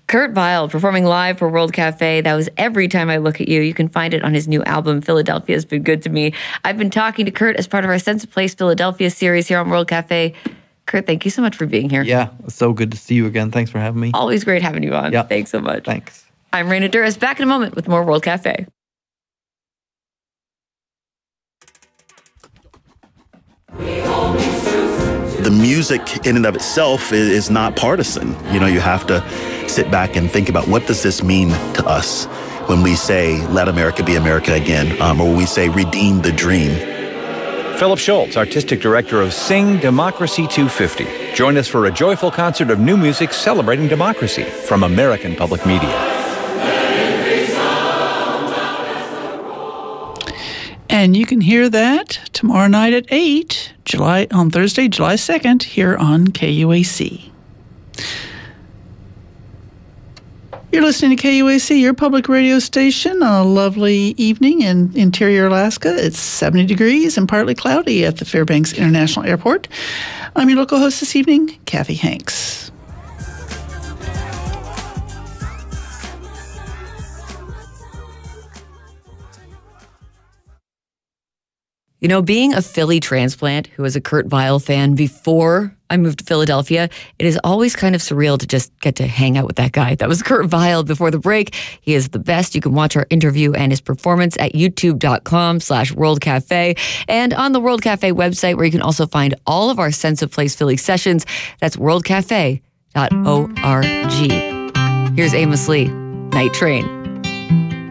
Kurt Vile performing live for World Cafe. That was Every Time I Look at You. You can find it on his new album, Philadelphia Has Been Good to Me. I've been talking to Kurt as part of our Sense of Place Philadelphia series here on World Cafe. Kurt, thank you so much for being here. Yeah, it's so good to see you again. Thanks for having me. Always great having you on. Yeah. Thanks so much. Thanks. I'm Raina Duras, back in a moment with more World Cafe. The music in and of itself is not partisan. You know, you have to sit back and think about, what does this mean to us when we say, let America be America again, or when we say, redeem the dream. Philip Schultz, Artistic Director of Sing Democracy 250. Join us for a joyful concert of new music celebrating democracy from American Public Media. And you can hear that tomorrow night at 8, on Thursday, July 2nd, here on KUAC. You're listening to KUAC, your public radio station, on a lovely evening in interior Alaska. It's 70 degrees and partly cloudy at the Fairbanks International Airport. I'm your local host this evening, Kathy Hanks. You know, being a Philly transplant who was a Kurt Vile fan before I moved to Philadelphia, it is always kind of surreal to just get to hang out with that guy. That was Kurt Vile before the break. He is the best. You can watch our interview and his performance at youtube.com/World Cafe and on the World Cafe website, where you can also find all of our Sense of Place Philly sessions. That's worldcafe.org. Here's Amos Lee, Night Train.